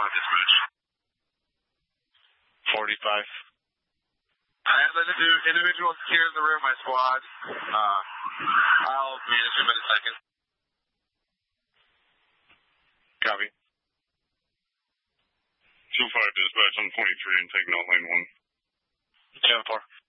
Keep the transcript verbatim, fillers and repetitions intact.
five dispatch. forty-five. I have the individual here in the room, my squad. Uh, I'll manage him in a second. Copy. two five dispatch on twenty-three and take note lane one. seven four.